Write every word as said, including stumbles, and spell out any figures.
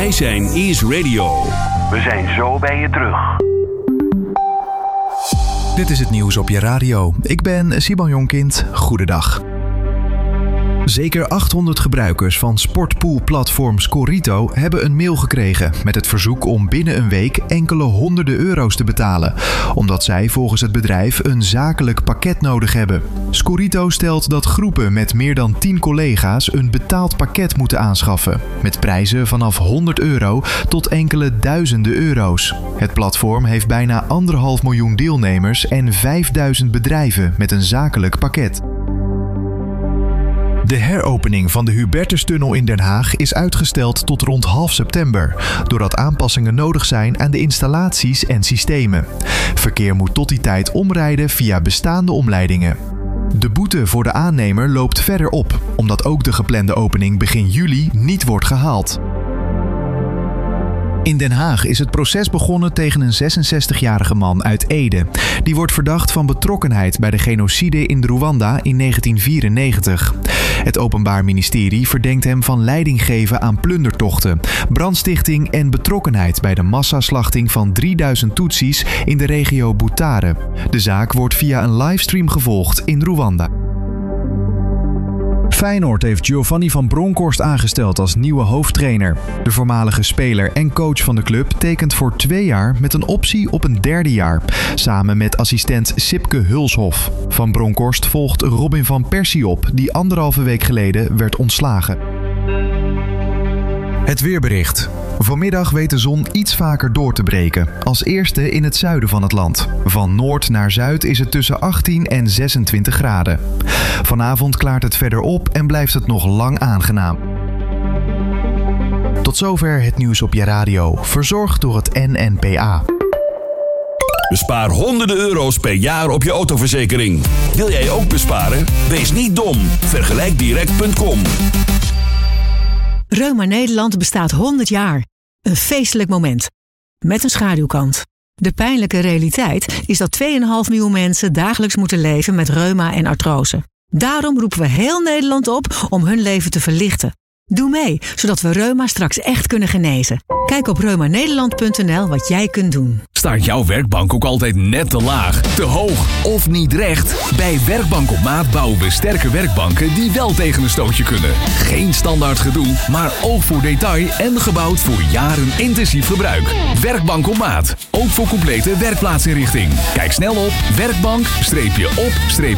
Wij zijn Ice Radio. We zijn zo bij je terug. Dit is het nieuws op je radio. Ik ben Simon Jonkind. Goedendag. Zeker achthonderd gebruikers van sportpoolplatform Scorito hebben een mail gekregen met het verzoek om binnen een week enkele honderden euro's te betalen, omdat zij volgens het bedrijf een zakelijk pakket nodig hebben. Scorito stelt dat groepen met meer dan tien collega's een betaald pakket moeten aanschaffen, met prijzen vanaf honderd euro tot enkele duizenden euro's. Het platform heeft bijna anderhalf miljoen deelnemers en vijfduizend bedrijven met een zakelijk pakket. De heropening van de Hubertustunnel in Den Haag is uitgesteld tot rond half september, doordat aanpassingen nodig zijn aan de installaties en systemen. Verkeer moet tot die tijd omrijden via bestaande omleidingen. De boete voor de aannemer loopt verder op, omdat ook de geplande opening begin juli niet wordt gehaald. In Den Haag is het proces begonnen tegen een zesenzestigjarige man uit Ede. Die wordt verdacht van betrokkenheid bij de genocide in Rwanda in negentien vierennegentig. Het Openbaar Ministerie verdenkt hem van leiding geven aan plundertochten, brandstichting en betrokkenheid bij de massaslachting van drieduizend Tutsis in de regio Butare. De zaak wordt via een livestream gevolgd in Rwanda. Feyenoord heeft Giovanni van Bronckhorst aangesteld als nieuwe hoofdtrainer. De voormalige speler en coach van de club tekent voor twee jaar met een optie op een derde jaar, samen met assistent Sipke Hulshof. Van Bronckhorst volgt Robin van Persie op, die anderhalve week geleden werd ontslagen. Het weerbericht. Vanmiddag weet de zon iets vaker door te breken, als eerste in het zuiden van het land. Van noord naar zuid is het tussen achttien en zesentwintig graden. Vanavond klaart het verder op en blijft het nog lang aangenaam. Tot zover het nieuws op je radio, verzorgd door het N N P A. Bespaar honderden euro's per jaar op je autoverzekering. Wil jij ook besparen? Wees niet dom. vergelijk direct punt com. Reuma Nederland bestaat honderd jaar. Een feestelijk moment. Met een schaduwkant. De pijnlijke realiteit is dat twee komma vijf miljoen mensen dagelijks moeten leven met reuma en artrose. Daarom roepen we heel Nederland op om hun leven te verlichten. Doe mee, zodat we reuma straks echt kunnen genezen. Kijk op reuma nederland punt n l wat jij kunt doen. Staat jouw werkbank ook altijd net te laag, te hoog of niet recht? Bij Werkbank op Maat bouwen we sterke werkbanken die wel tegen een stootje kunnen. Geen standaard gedoe, maar oog voor detail en gebouwd voor jaren intensief gebruik. Werkbank op Maat, ook voor complete werkplaatsinrichting. Kijk snel op werkbank op